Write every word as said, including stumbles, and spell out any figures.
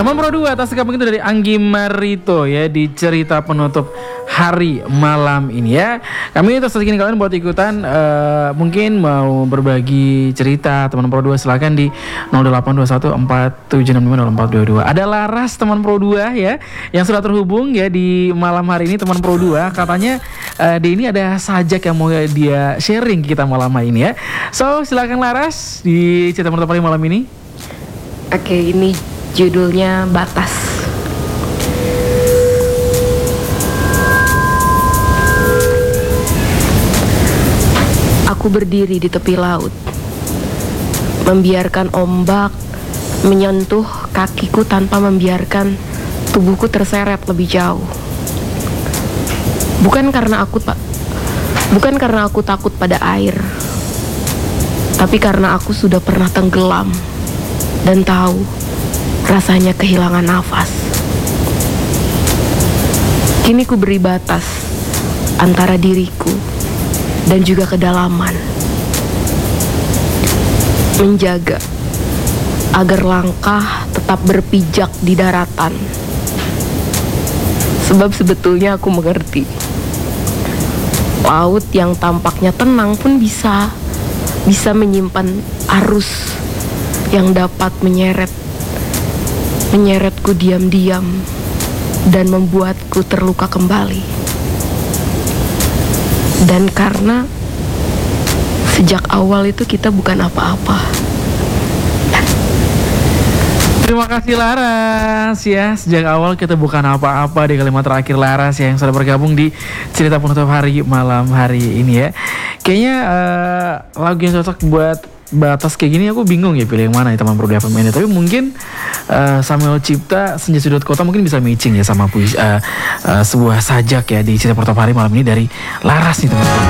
Teman Pro dua atas kampung itu dari Anggi Marito ya di cerita penutup hari malam ini ya. Kami terus ingin kalian buat ikutan uh, mungkin mau berbagi cerita teman Pro dua silakan di nol delapan dua satu empat tujuh enam lima nol empat dua dua. Ada Laras teman Pro dua ya yang sudah terhubung ya di malam hari ini teman Pro dua. Katanya uh, di ini ada sajak yang mau dia sharing kita malam hari ini ya. So silakan Laras di cerita penutup hari malam ini. Oke, ini judulnya Batas. Aku berdiri di tepi laut, membiarkan ombak menyentuh kakiku tanpa membiarkan tubuhku terseret lebih jauh. Bukan karena aku tak, bukan karena aku takut pada air, tapi karena aku sudah pernah tenggelam dan tahu rasanya kehilangan nafas. Kini ku beri batas antara diriku dan juga kedalaman, menjaga agar langkah tetap berpijak di daratan. Sebab sebetulnya aku mengerti, laut yang tampaknya tenang pun bisa bisa menyimpan arus yang dapat menyeret menyeretku diam-diam dan membuatku terluka kembali. Dan karena sejak awal itu kita bukan apa-apa. Terima kasih Laras ya. Sejak awal kita bukan apa-apa di kalimat terakhir Laras ya yang sudah bergabung di cerita penutup hari malam hari ini ya. Kayaknya uh, lagu yang cocok buat Batas kayak gini aku bingung ya pilih yang mana ya teman Pro dua F M ini. Tapi mungkin uh, Samuel Cipta Senja Sudut Kota mungkin bisa matching ya sama puisi, uh, uh, sebuah sajak ya di cerita penutup hari malam ini dari Laras nih teman-teman.